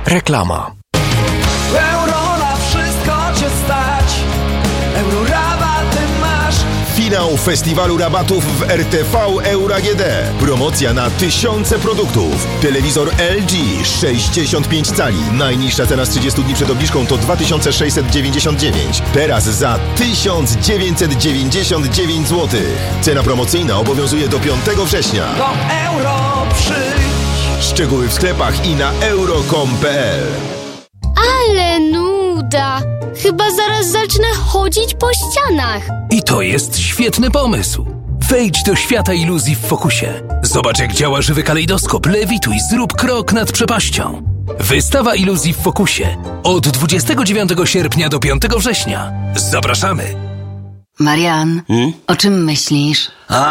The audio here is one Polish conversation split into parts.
Reklama. Euro na wszystko cię stać. Euro rabaty masz. Finał festiwalu rabatów w RTV Euro AGD. Promocja na tysiące produktów. Telewizor LG 65 cali. Najniższa cena z 30 dni przed obniżką to 2699. Teraz za 1999 zł. Cena promocyjna obowiązuje do 5 września. Do euro przyjdź. Szczegóły w sklepach i na euro.com.pl. Ale nuda! Chyba zaraz zacznę chodzić po ścianach. I to jest świetny pomysł. Wejdź do świata iluzji w Focusie. Zobacz, jak działa żywy kalejdoskop. Lewituj, zrób krok nad przepaścią. Wystawa iluzji w Focusie. Od 29 sierpnia do 5 września. Zapraszamy. Marian, o czym myślisz?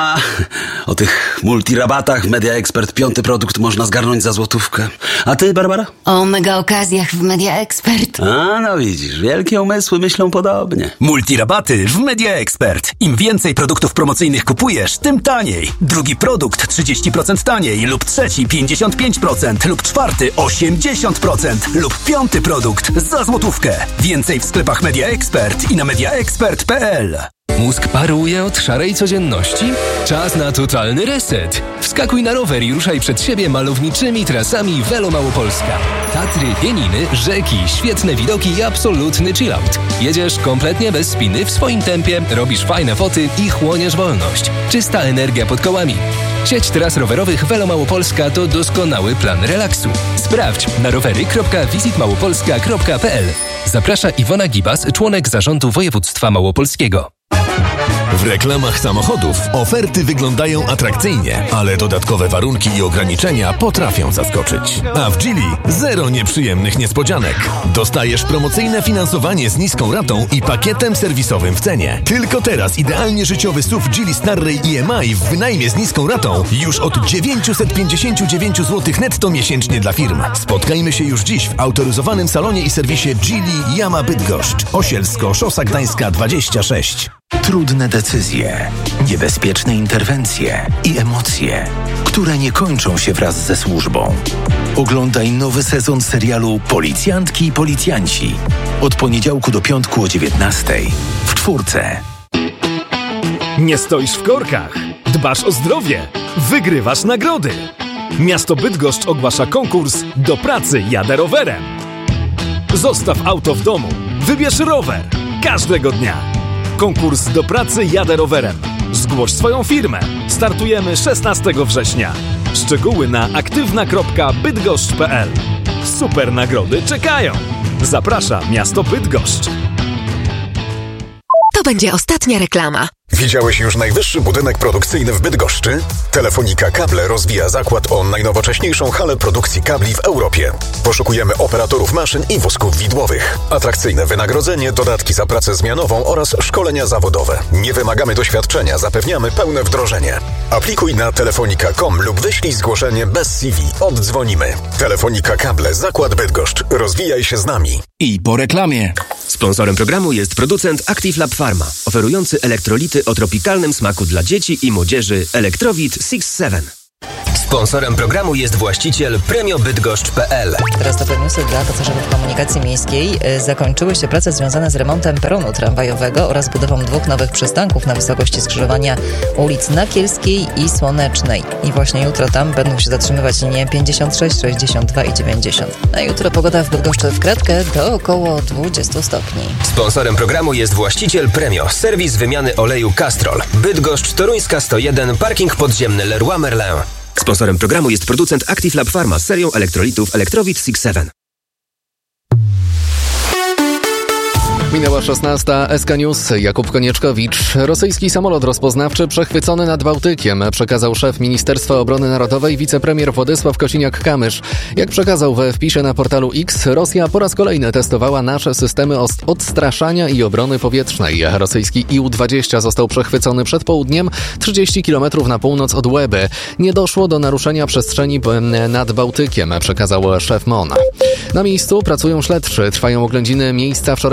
O tych multirabatach w Media Expert 5. produkt można zgarnąć za złotówkę. A ty, Barbara? O mega okazjach w Media Expert. No widzisz, wielkie umysły myślą podobnie. Multirabaty w Media Expert. Im więcej produktów promocyjnych kupujesz, tym taniej. Drugi produkt 30% taniej, lub trzeci 55%, lub czwarty 80%, lub 5. produkt za złotówkę. Więcej w sklepach Media Expert i na mediaexpert.pl. Mózg paruje od szarej codzienności? Czas na totalny reset. Wskakuj na rower i ruszaj przed siebie malowniczymi trasami Velo Małopolska. Tatry, pieniny, rzeki, świetne widoki i absolutny chillout. Jedziesz kompletnie bez spiny, w swoim tempie, robisz fajne foty i chłoniesz wolność. Czysta energia pod kołami. Sieć tras rowerowych Velo Małopolska to doskonały plan relaksu. Sprawdź na rowery.visitmałopolska.pl. Zaprasza Iwona Gibas, członek zarządu województwa małopolskiego. W reklamach samochodów oferty wyglądają atrakcyjnie, ale dodatkowe warunki i ograniczenia potrafią zaskoczyć. A w Geely zero nieprzyjemnych niespodzianek. Dostajesz promocyjne finansowanie z niską ratą i pakietem serwisowym w cenie. Tylko teraz idealnie życiowy SUV Geely Starray EMI w wynajmie z niską ratą już od 959 zł netto miesięcznie dla firm. Spotkajmy się już dziś w autoryzowanym salonie i serwisie Geely Jama Bydgoszcz. Osielsko, Szosa Gdańska 26. Trudne decyzje, niebezpieczne interwencje i emocje, które nie kończą się wraz ze służbą. Oglądaj nowy sezon serialu Policjantki i Policjanci. Od poniedziałku do piątku o 19:00 w 4. Nie stoisz w korkach, dbasz o zdrowie, wygrywasz nagrody. Miasto Bydgoszcz ogłasza konkurs Do pracy jadę rowerem. Zostaw auto w domu, wybierz rower każdego dnia. Konkurs Do pracy jadę rowerem. Zgłoś swoją firmę. Startujemy 16 września. Szczegóły na aktywna.bydgoszcz.pl. Super nagrody czekają. Zaprasza miasto Bydgoszcz. To będzie ostatnia reklama. Widziałeś już najwyższy budynek produkcyjny w Bydgoszczy? Telefonika Kable rozwija zakład o najnowocześniejszą halę produkcji kabli w Europie. Poszukujemy operatorów maszyn i wózków widłowych. Atrakcyjne wynagrodzenie, dodatki za pracę zmianową oraz szkolenia zawodowe. Nie wymagamy doświadczenia, zapewniamy pełne wdrożenie. Aplikuj na telefonika.com lub wyślij zgłoszenie bez CV. Oddzwonimy. Telefonika Kable, zakład Bydgoszcz. Rozwijaj się z nami. I po reklamie. Sponsorem programu jest producent Active Lab Pharma, oferujący elektrolity o tropikalnym smaku dla dzieci i młodzieży Electrowit 6-7. Sponsorem programu jest właściciel premiobydgoszcz.pl. Teraz dobre newsy dla pasażerów komunikacji miejskiej. Zakończyły się prace związane z remontem peronu tramwajowego oraz budową 2 nowych przystanków na wysokości skrzyżowania ulic Nakielskiej i Słonecznej. I właśnie jutro tam będą się zatrzymywać linie 56, 62 i 90. A jutro pogoda w Bydgoszczy w kratkę do około 20 stopni. Sponsorem programu jest właściciel Premio, serwis wymiany oleju Castrol. Bydgoszcz, Toruńska 101, parking podziemny Leroy Merlin. Sponsorem programu jest producent Active Lab Pharma z serią elektrolitów Electrowit 6-7. Minęła 16. SK News. Jakub Konieczkowicz. Rosyjski samolot rozpoznawczy przechwycony nad Bałtykiem, przekazał szef Ministerstwa Obrony Narodowej wicepremier Władysław Kosiniak-Kamysz. Jak przekazał we wpisie na portalu X, Rosja po raz kolejny testowała nasze systemy odstraszania i obrony powietrznej. Rosyjski IU-20 został przechwycony przed południem 30 km na północ od Łeby. Nie doszło do naruszenia przestrzeni nad Bałtykiem, przekazał szef MON. Na miejscu pracują śledczy. Trwają oględziny miejsca wczorajszego pożaru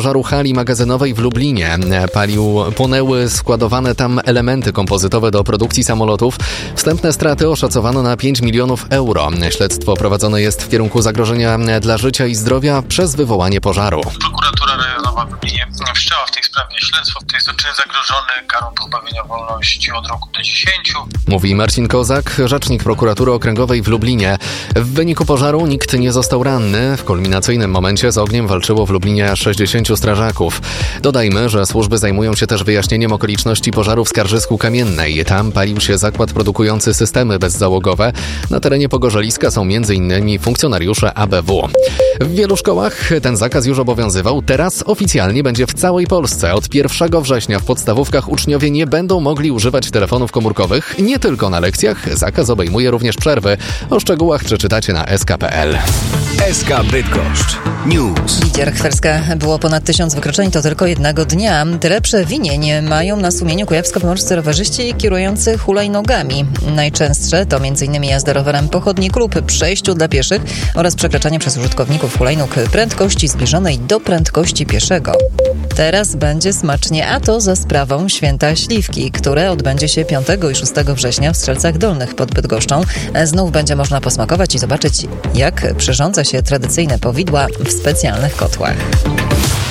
pożaru hali magazynowej w Lublinie. Płonęły składowane tam elementy kompozytowe do produkcji samolotów. Wstępne straty oszacowano na 5 milionów euro. Śledztwo prowadzone jest w kierunku zagrożenia dla życia i zdrowia przez wywołanie pożaru. Prokuratura rejonowa w Lublinie wszczęła w tej sprawie śledztwo. To jest czyn zagrożony karą pozbawienia wolności od roku do 10. Mówi Marcin Kozak, rzecznik prokuratury okręgowej w Lublinie. W wyniku pożaru nikt nie został ranny. W kulminacyjnym momencie z ogniem walczyło w Lublinie 60 strażaków. Dodajmy, że służby zajmują się też wyjaśnieniem okoliczności pożaru w Skarżysku Kamiennej. Tam palił się zakład produkujący systemy bezzałogowe. Na terenie Pogorzeliska są m.in. funkcjonariusze ABW. W wielu szkołach ten zakaz już obowiązywał. Teraz oficjalnie będzie w całej Polsce. Od 1 września w podstawówkach uczniowie nie będą mogli używać telefonów komórkowych. Nie tylko na lekcjach. Zakaz obejmuje również przerwy. O szczegółach przeczytacie na sk.pl. SK Bydgoszcz News. Lidia Rachwerska. Było ponad 1000 wykroczeń, to tylko jednego dnia. Tyle przewinień mają na sumieniu kujawsko-pomorscy rowerzyści kierujący hulajnogami. Najczęstsze to m.in. jazda rowerem po chodniku lub przejściu dla pieszych oraz przekraczanie przez użytkowników hulajnóg prędkości zbliżonej do prędkości pieszego. Teraz będzie smacznie, a to za sprawą Święta Śliwki, które odbędzie się 5 i 6 września w Strzelcach Dolnych pod Bydgoszczą. Znów będzie można posmakować i zobaczyć, jak przyrządza się tradycyjne powidła w specjalnych kotłach.